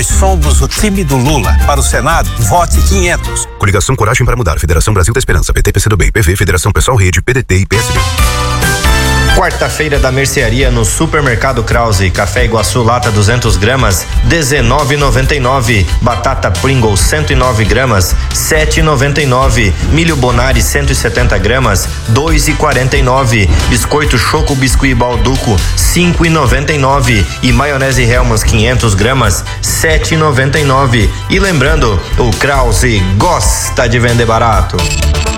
Nós somos o time do Lula. Para o Senado, vote 500. Coligação Coragem para Mudar. Federação Brasil da Esperança. PT, PCdoB, PV, Federação Pessoal Rede, PDT e PSB. Quarta-feira da mercearia no Supermercado Krause. Café Iguaçu lata 200 gramas, R$19,99. Batata Pringles 109 gramas, R$7,99. Milho Bonari 170 gramas, R$2,49. Biscoito Choco Biscuit Balduco, R$5,99. E maionese Hellmann's 500 gramas, R$7,99. E lembrando, o Krause gosta de vender barato.